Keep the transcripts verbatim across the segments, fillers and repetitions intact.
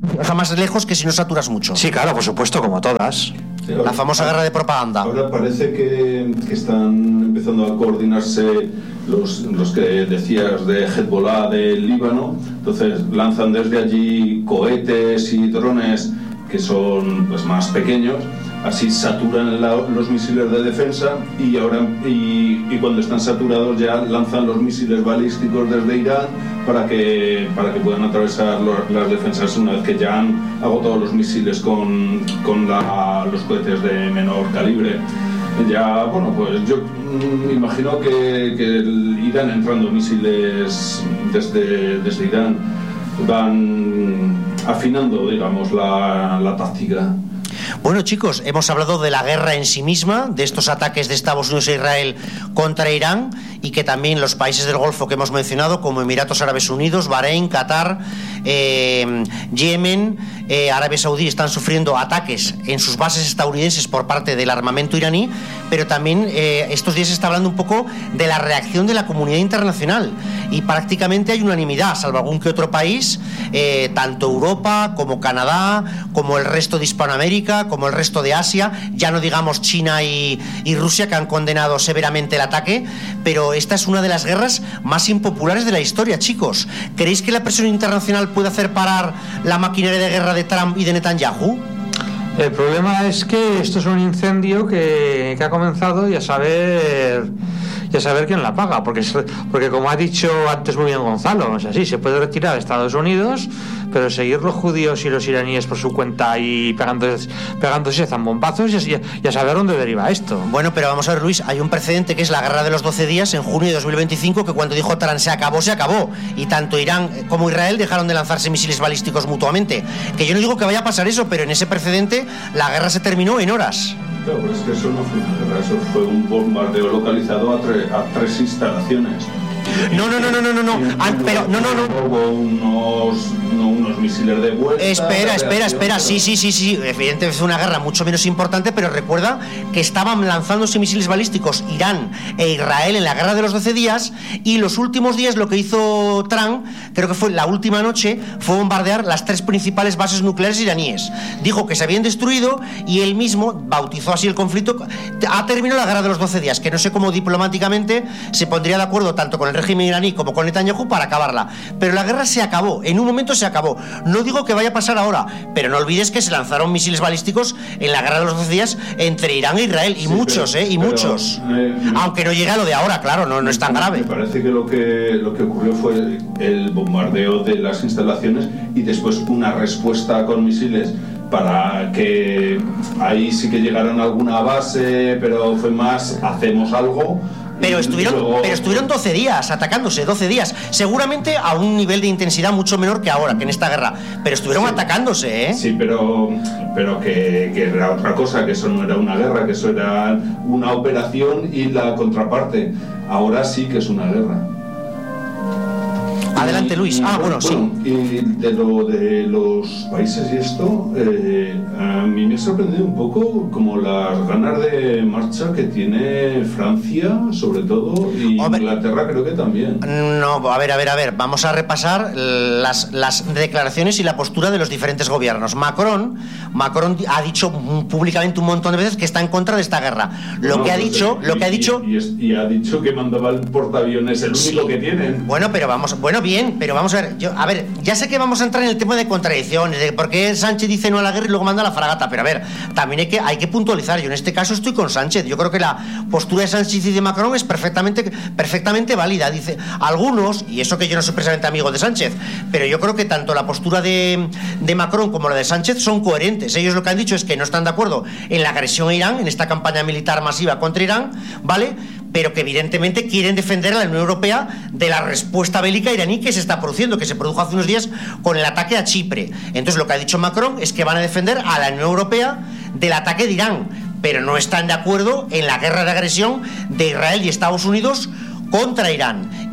deja más lejos que si no saturas mucho. Sí, claro, por supuesto, como todas. Sí, ahora, la famosa guerra de propaganda. Ahora parece que, que están empezando a coordinarse los, los que decías de Hezbollah del Líbano. Entonces lanzan desde allí cohetes y drones que son pues más pequeños, así saturan la, los misiles de defensa y ahora y, y cuando están saturados ya lanzan los misiles balísticos desde Irán para que para que puedan atravesar lo, las defensas una vez que ya han agotado los misiles con, con la, los cohetes de menor calibre. Ya, bueno, pues yo me imagino que, que irán entrando misiles desde, desde Irán, van afinando, digamos, la, la táctica. Bueno, chicos, hemos hablado de la guerra en sí misma, de estos ataques de Estados Unidos e Israel contra Irán, y que también los países del Golfo que hemos mencionado, como Emiratos Árabes Unidos, Bahrein, Qatar, eh, Yemen, eh, Arabia Saudí, están sufriendo ataques en sus bases estadounidenses por parte del armamento iraní, pero también eh, estos días se está hablando un poco de la reacción de la comunidad internacional, y prácticamente hay unanimidad, salvo algún que otro país, eh, tanto Europa como Canadá, como el resto de Hispanoamérica, como el resto de Asia, ya no digamos China y, y Rusia, que han condenado severamente el ataque, pero esta es una de las guerras más impopulares de la historia, chicos. ¿Creéis que la presión internacional puede hacer parar la maquinaria de guerra de Trump y de Netanyahu? El problema es que esto es un incendio que, que ha comenzado y a saber y a saber quién la paga, porque, porque como ha dicho antes muy bien Gonzalo, o sea, sí, se puede retirar a Estados Unidos, pero seguir los judíos y los iraníes por su cuenta y pegándose, pegándose zambombazos y a, y a saber dónde deriva esto. Bueno, pero vamos a ver, Luis, hay un precedente que es la guerra de los doce días en junio de dos mil veinticinco, que cuando dijo Trump se acabó, se acabó, y tanto Irán como Israel dejaron de lanzarse misiles balísticos mutuamente. Que yo no digo que vaya a pasar eso, pero en ese precedente la guerra se terminó en horas. Claro, pero es que eso no fue una guerra, eso fue un bombardeo localizado a, tre, a tres instalaciones. No, no, no, no, no, no, no. Ah, pero no, no, no. Hubo unos, no, unos misiles de vuelta. Espera, espera, espera. Sí, sí, sí, sí. Evidentemente fue una guerra mucho menos importante, pero recuerda que estaban lanzándose misiles balísticos Irán e Israel en la guerra de los doce días, y los últimos días lo que hizo Trump, creo que fue la última noche, fue bombardear las tres principales bases nucleares iraníes. Dijo que se habían destruido y él mismo bautizó así el conflicto. Ha terminado la guerra de los doce días, que no sé cómo diplomáticamente se pondría de acuerdo tanto con el régimen iraní como con Netanyahu para acabarla, pero la guerra se acabó, en un momento se acabó. No digo que vaya a pasar ahora, pero no olvides que se lanzaron misiles balísticos en la guerra de los doce días entre Irán e Israel, y sí, muchos, pero, eh, y pero, muchos eh, aunque no llega a lo de ahora, claro, no, no es tan grave. Me parece que lo que lo que ocurrió fue el bombardeo de las instalaciones y después una respuesta con misiles para que ahí sí que llegaron a alguna base, pero fue más hacemos algo. Pero estuvieron, luego... pero estuvieron doce días atacándose, doce días, seguramente a un nivel de intensidad mucho menor que ahora, que en esta guerra, pero estuvieron sí, atacándose, ¿eh? Sí, pero, pero que, que era otra cosa, que eso no era una guerra, que eso era una operación y la contraparte. Ahora sí que es una guerra. Adelante, Luis. Ah, bueno, sí. Y de lo de los países y esto, eh, a mí me ha sorprendido un poco como las ganas de marcha que tiene Francia, sobre todo, y Hombre, Inglaterra creo que también. No, a ver, a ver, a ver, vamos a repasar las, las declaraciones y la postura de los diferentes gobiernos. Macron, Macron ha dicho públicamente un montón de veces que está en contra de esta guerra. Lo no, que ha pues dicho, y, lo que ha dicho... Y, y, y ha dicho que mandaba el portaaviones, el único sí, que tienen. Bueno, pero vamos, bueno, bien, pero vamos a ver, yo, a ver, ya sé que vamos a entrar en el tema de contradicciones, de por qué Sánchez dice no a la guerra y luego manda a la fragata, pero a ver, también hay que, hay que puntualizar. Yo en este caso estoy con Sánchez. Yo creo que la postura de Sánchez y de Macron es perfectamente, perfectamente válida. Dice algunos, y eso que yo no soy precisamente amigo de Sánchez, pero yo creo que tanto la postura de, de Macron como la de Sánchez son coherentes. Ellos lo que han dicho es que no están de acuerdo en la agresión a Irán, en esta campaña militar masiva contra Irán, ¿vale?, pero que evidentemente quieren defender a la Unión Europea de la respuesta bélica iraní que se está produciendo, que se produjo hace unos días con el ataque a Chipre. Entonces lo que ha dicho Macron es que van a defender a la Unión Europea del ataque de Irán, pero no están de acuerdo en la guerra de agresión de Israel y Estados Unidos contra Irán.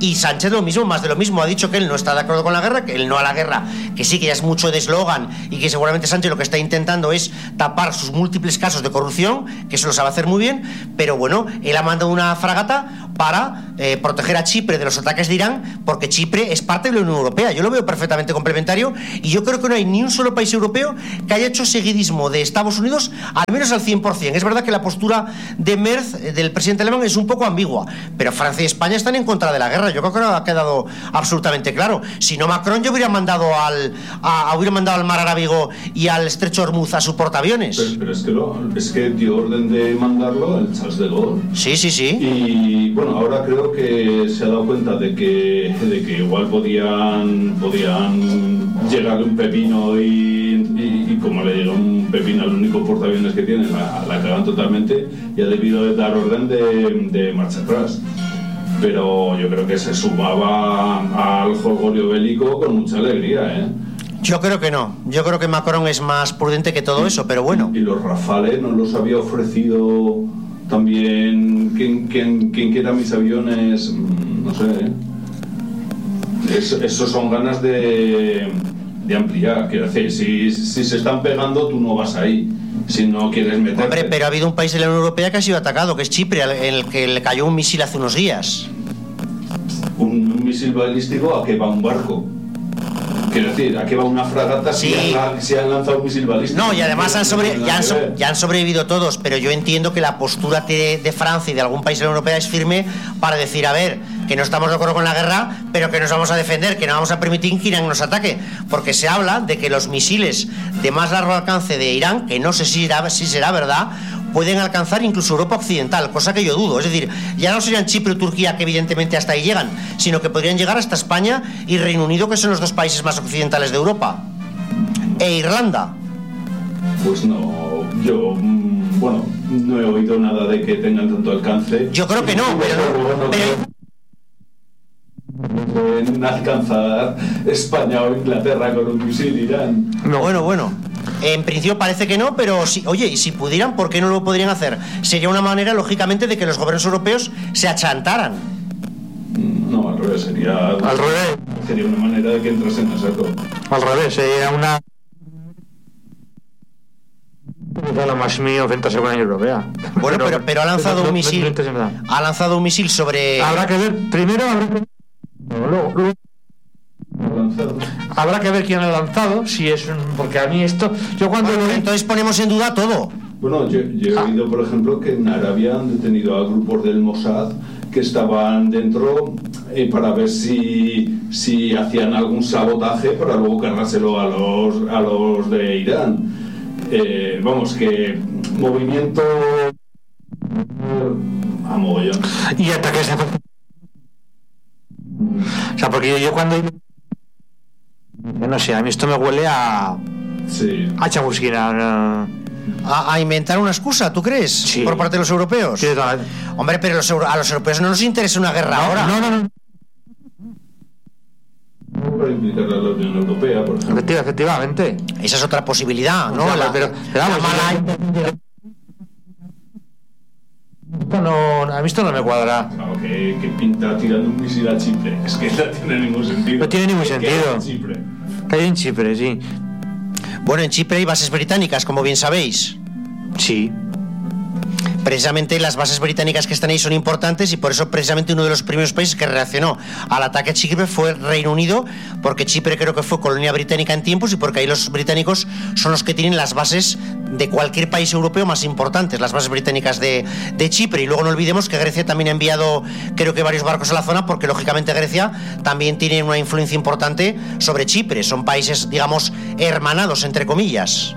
Y Sánchez lo mismo, más de lo mismo, ha dicho que él no está de acuerdo con la guerra, que él no a la guerra, que sí que ya es mucho de eslogan y que seguramente Sánchez lo que está intentando es tapar sus múltiples casos de corrupción, que eso lo sabe hacer muy bien, pero bueno, él ha mandado una fragata para eh, proteger a Chipre de los ataques de Irán, porque Chipre es parte de la Unión Europea. Yo lo veo perfectamente complementario y yo creo que no hay ni un solo país europeo que haya hecho seguidismo de Estados Unidos, al menos al cien por ciento. Es verdad que la postura de Merz, del presidente alemán, es un poco ambigua, pero Francia y España están en contra de la guerra. Yo creo que ha quedado absolutamente claro. Si no, Macron yo hubiera mandado al a, hubiera mandado al mar Arábigo y al estrecho Hormuz a su portaaviones. Pero, pero es que lo, es que dio orden de mandarlo el Charles de Gaulle. Sí, sí, sí. Y bueno, ahora creo que se ha dado cuenta de que de que igual podían podían llegarle un pepino y, y, y como le llegó un pepino al único portaaviones que tienen, la, la cagan totalmente y ha debido dar orden de, de marcha atrás. Pero yo creo que se sumaba al jolgorio bélico con mucha alegría, ¿eh? Yo creo que no. Yo creo que Macron es más prudente que todo eso, pero bueno. Y los Rafales nos los había ofrecido también quien, quien, quien quiera mis aviones, no sé, ¿eh? Es, eso son ganas de, de ampliar. Quiero decir, si, si se están pegando, tú no vas ahí. Si no quieres meterte. Hombre, pero ha habido un país de la Unión Europea que ha sido atacado, que es Chipre, en el que le cayó un misil hace unos días. Un, un misil balístico, ¿a qué va un barco? Quiero decir, ¿a qué va una fragata sí. si, han, si han lanzado un misil balístico? No, y además han sobre, ya, han so, ya han sobrevivido todos, pero yo entiendo que la postura de, de Francia y de algún país de la Unión Europea es firme para decir, a ver, que no estamos de acuerdo con la guerra, pero que nos vamos a defender, que no vamos a permitir que Irán nos ataque, porque se habla de que los misiles de más largo alcance de Irán, que no sé si será, si será verdad, pueden alcanzar incluso Europa Occidental, cosa que yo dudo. Es decir, ya no serían Chipre y Turquía, que evidentemente hasta ahí llegan, sino que podrían llegar hasta España y Reino Unido, que son los dos países más occidentales de Europa, e Irlanda. Pues no, yo, bueno, no he oído nada de que tengan tanto alcance. Yo creo que no, pero... no, pero... pueden alcanzar España o Inglaterra con un misil Irán. No, bueno, bueno. En principio parece que no, pero si, oye, y si pudieran, ¿por qué no lo podrían hacer? Sería una manera, lógicamente, de que los gobiernos europeos se achantaran. No, al revés, sería... Al revés. Sería una manera de que entrasen a saco. Al revés, sería una... lo más mío frente a la Unión Europea. Bueno, pero, pero, pero ha lanzado un misil... Ha lanzado un misil sobre... Habrá que ver, primero habrá que... Luego, luego... Habrá que ver quién ha lanzado, si es un... porque a mí esto, yo cuando bueno, lo... entonces ponemos en duda todo. Bueno, yo, yo he ah. oído, por ejemplo, que en Arabia han detenido a grupos del Mossad que estaban dentro eh, para ver si si hacían algún sabotaje para luego cargárselo a los a los de Irán. Eh, vamos, que movimiento a mogollón. Y ataques a... O sea, porque yo, yo cuando... No sé, a mí esto me huele a... Sí. A chamusquina. No. A, a inventar una excusa, ¿tú crees? Sí. Por parte de los europeos. Sí, total. Hombre, pero los, a los europeos no nos interesa una guerra no, ahora. No, no, no. Para implicar a la Unión Europea, por ejemplo. Efectiva, efectivamente. Esa es otra posibilidad, ¿no? O sea, la, pero, pero vamos, la mala... Esto no, a mí esto no me cuadra. Claro, que, que pinta tirando un misil a Chipre. Es que no tiene ningún sentido. No tiene ningún que sentido. En Chipre. Que hay en Chipre, sí. Bueno, en Chipre hay bases británicas, como bien sabéis. Sí. Precisamente las bases británicas que están ahí son importantes y por eso precisamente uno de los primeros países que reaccionó al ataque a Chipre fue el Reino Unido, porque Chipre creo que fue colonia británica en tiempos y porque ahí los británicos son los que tienen las bases de cualquier país europeo más importantes, las bases británicas de, de Chipre. Y luego no olvidemos que Grecia también ha enviado creo que varios barcos a la zona, porque lógicamente Grecia también tiene una influencia importante sobre Chipre, son países digamos hermanados entre comillas.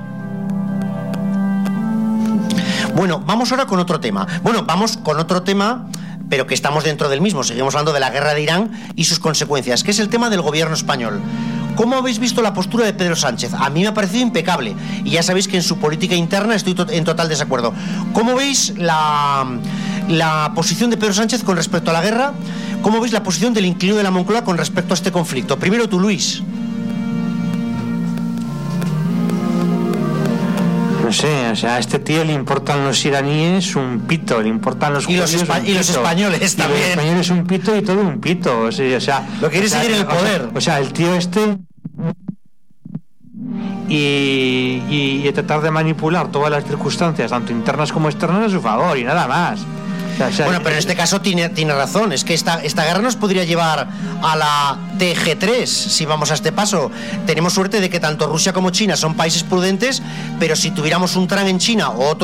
Bueno, vamos ahora con otro tema. Bueno, vamos con otro tema, pero que estamos dentro del mismo. Seguimos hablando de la guerra de Irán y sus consecuencias, que es el tema del gobierno español. ¿Cómo habéis visto la postura de Pedro Sánchez? A mí me ha parecido impecable y ya sabéis que en su política interna estoy to- en total desacuerdo. ¿Cómo veis la, la posición de Pedro Sánchez con respecto a la guerra? ¿Cómo veis la posición del inquilino de la Moncloa con respecto a este conflicto? Primero tú, Luis. No sé, o sea, a este tío le importan los iraníes un pito, le importan los y los, judíos espa- un y los pito, españoles y también. los españoles un pito y todo un pito, sí, o sea, lo quiere o sea, seguir en el o sea, poder. O sea, el tío este y, y, y tratar de manipular todas las circunstancias, tanto internas como externas, a su favor y nada más. O sea, o sea, bueno, pero en este caso tiene, tiene razón. Es que esta, esta guerra nos podría llevar a la T G tres si vamos a este paso. Tenemos suerte de que tanto Rusia como China son países prudentes, pero si tuviéramos un Trump en China o otro